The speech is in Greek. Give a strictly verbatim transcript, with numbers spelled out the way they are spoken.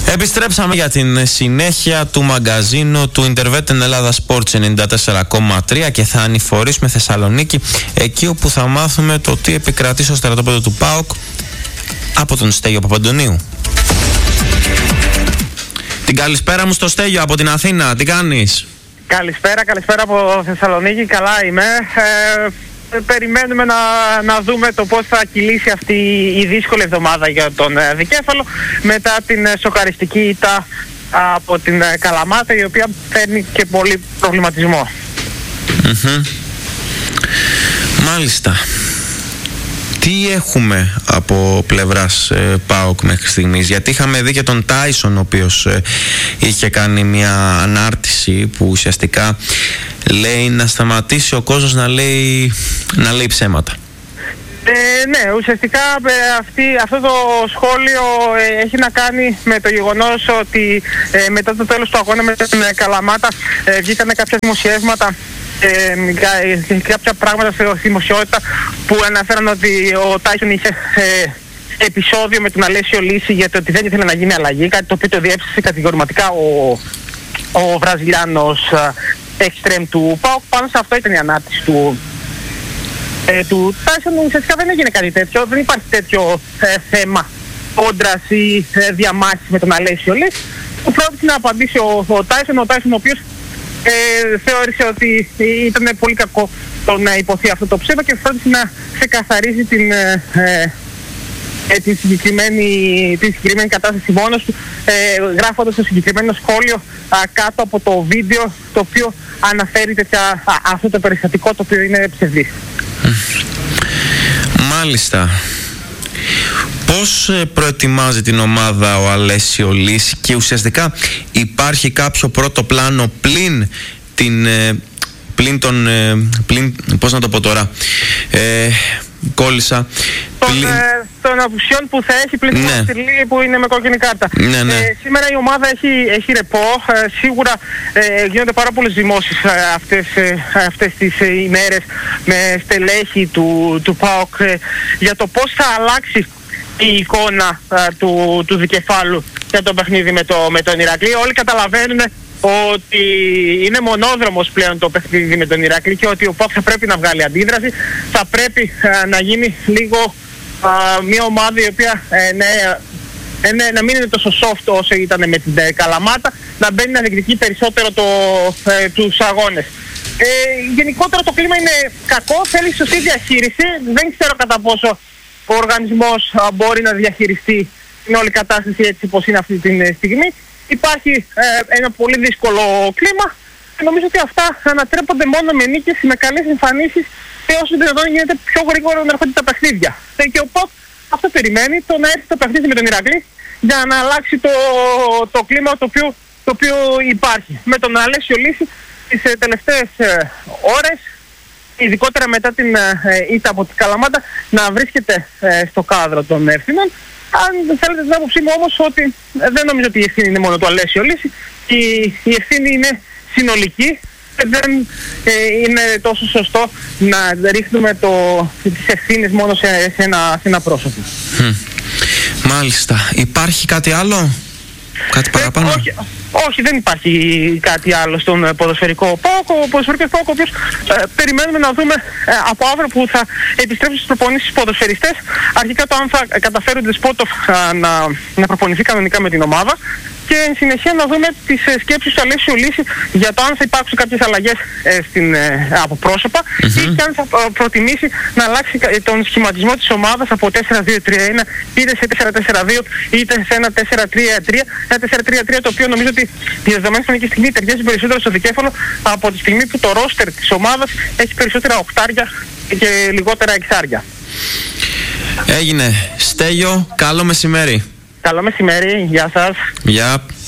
Επιστρέψαμε για την συνέχεια του μαγκαζίνου του Intervetten Ελλάδα Sports ενενήντα τέσσερα κόμμα τρία και θα ανηφορήσουμε Θεσσαλονίκη, εκεί όπου θα μάθουμε το τι επικρατεί στο στρατόπεδο του ΠΑΟΚ από τον Στέλιο Παπαντονίου. Την καλησπέρα μου στο Στέλιο από την Αθήνα, τι κάνεις? Καλησπέρα, καλησπέρα από Θεσσαλονίκη, καλά είμαι. Ε, περιμένουμε να, να δούμε το πώς θα κυλήσει αυτή η δύσκολη εβδομάδα για τον ε, Δικέφαλο μετά την ε, σοκαριστική ήττα από την ε, Καλαμάτα, η οποία φέρνει και πολύ προβληματισμό. Mm-hmm. Μάλιστα. Τι έχουμε από πλευράς ε, ΠΑΟΚ μέχρι στιγμής? Γιατί είχαμε δει και τον Τάισον, ο οποίος ε, είχε κάνει μια ανάρτηση που ουσιαστικά λέει να σταματήσει ο κόσμος να λέει, να λέει ψέματα. Ε, ναι, ουσιαστικά ε, αυτή, αυτό το σχόλιο ε, έχει να κάνει με το γεγονός ότι ε, μετά το τέλος του αγώνα με την ε, Καλαμάτα ε, βγήκανε κάποια δημοσιεύματα, ε, κάποια πράγματα στη δημοσιότητα που αναφέραν ότι ο Τάισον είχε ε, επεισόδιο με τον Αλέσιο Λύση για το ότι δεν ήθελε να γίνει αλλαγή, κάτι το οποίο το διέψευσε κατηγορηματικά ο, ο Βραζιλιάνος εξτρέμ του ΠΑΟΚ. Πάνω σε αυτό ήταν η ανάρτηση του Ε, του Τάισον. Ουσιαστικά δεν έγινε κάτι τέτοιο, δεν υπάρχει τέτοιο ε, θέμα κόντρας ή ε, διαμάχης με τον Αλέσιο Λύση. Του πρότεινε να απαντήσει ο, ο Τάισον, ο Τάισον ο οποίος ε, θεώρησε ότι ήταν πολύ κακό το να υποθεί αυτό το ψέμα και φρόντισε να ξεκαθαρίσει την, ε, ε, τη, συγκεκριμένη, τη συγκεκριμένη κατάσταση μόνος του, ε, γράφοντας το συγκεκριμένο σχόλιο α, κάτω από το βίντεο το οποίο αναφέρει τέτοια, α, αυτό το περιστατικό το οποίο είναι ψευδής. Μάλιστα. Πώς προετοιμάζει την ομάδα ο Αλέσιο Λύση και ουσιαστικά υπάρχει κάποιο πρώτο πλάνο πλην την πλην τον πλην, πώς να το πω τώρα, ε, κόλλησα των, πλην... ε, των απουσιών που θα έχει πλην ναι. Στυλί που είναι με κόκκινη κάρτα. Ναι, ναι. Ε, σήμερα η ομάδα έχει, έχει ρεπό. Ε, σίγουρα ε, γίνονται πάρα πολλές δημόσιες ε, αυτές, ε, αυτές τις ε, ημέρες με στελέχη του, του ΠΑΟΚ ε, για το πώς θα αλλάξει η εικόνα ε, του, του Δικεφάλου για το παιχνίδι με, το, με τον Ηρακλή. Όλοι καταλαβαίνουν ότι είναι μονόδρομος πλέον το παιχνίδι με τον Ηρακλή και ότι ο ΠΑΟΚ θα πρέπει να βγάλει αντίδραση. Θα πρέπει ε, να γίνει λίγο ε, μια ομάδα η οποία ε, ναι, ε, ναι, να μην είναι τόσο soft όσο ήταν με την ε, Καλαμάτα, να μπαίνει να διεκδικεί περισσότερο το, ε, τους αγώνες. Ε, γενικότερα το κλίμα είναι κακό, θέλει σωστή διαχείριση. Δεν ξέρω κατά πόσο ο οργανισμός α, μπορεί να διαχειριστεί την όλη κατάσταση έτσι πως είναι αυτή τη στιγμή. Υπάρχει ε, ένα πολύ δύσκολο κλίμα και νομίζω ότι αυτά ανατρέπονται μόνο με νίκες, με καλές εμφανίσεις και όσο δυνατόν γίνεται πιο γρήγορα να έρχονται τα παιχνίδια. Και ο ΠΑΟΚ αυτό περιμένει, το να έρθει το παιχνίδι με τον Ηρακλή για να αλλάξει το, το κλίμα το οποίο, το οποίο υπάρχει. Με τον Αλέσιο Λύση τις ε, τελευταίες ε, ώρες, ειδικότερα μετά την ήττα ε, από την Καλαμάτα, να βρίσκεται ε, στο κάδρο των ευθυνών. Αν θέλετε την άποψή μου όμως ότι ε, δεν νομίζω ότι η ευθύνη είναι μόνο του Αλέσιο Λύση, η, η ευθύνη είναι συνολική και δεν ε, είναι τόσο σωστό να ρίχνουμε το, τις ευθύνες μόνο σε, σε, ένα, σε ένα πρόσωπο. Mm. Μάλιστα. Υπάρχει κάτι άλλο? Κάτι παραπάνω? Ε, όχι, όχι, δεν υπάρχει κάτι άλλο στον ποδοσφαιρικό ΠΑΟΚ. Ο ποδοσφαιρικός ΠΑΟΚ, ο οποίος ε, περιμένουμε να δούμε ε, από αύριο που θα επιστρέψει στις προπονήσεις στους ποδοσφαιριστές. Αρχικά το αν θα καταφέρουν την Σπότοφ ε, να, να προπονηθεί κανονικά με την ομάδα και εν συνεχεία να δούμε τις ε, σκέψεις του Αλέσιου Λύση για το αν θα υπάρξουν κάποιες αλλαγές ε, στην, ε, από πρόσωπα mm-hmm. ή και αν θα ε, προτιμήσει να αλλάξει ε, τον σχηματισμό της ομάδας από τέσσερα δύο τρία ένα είτε σε τέσσερα τέσσερα δύο είτε σε ένα τέσσερα τρία τρία. Ένα τέσσερα τρία τρία το οποίο νομίζω ότι η δεδομένη χρονική στιγμή ταιριάζει περισσότερο στο Δικέφαλο από τη στιγμή που το ρόστερ της ομάδας έχει περισσότερα οκτάρια και λιγότερα εξάρια. Έγινε. Στέλιο, καλό μεσημέρι. Καλό μεσημέρι, γεια σας. Γεια.